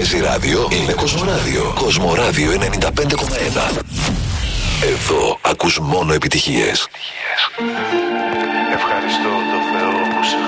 παίζει ράδιο είναι Κοσμοράδιο. Κοσμοράδιο 95,1. Εδώ ακούς μόνο επιτυχίες. Ευχαριστώ τον Θεό που σε